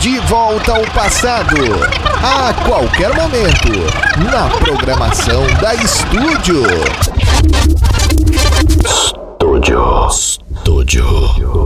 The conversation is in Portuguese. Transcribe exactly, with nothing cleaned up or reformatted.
De volta ao passado, a qualquer momento, na programação da Estúdio. Estúdio. Estúdio.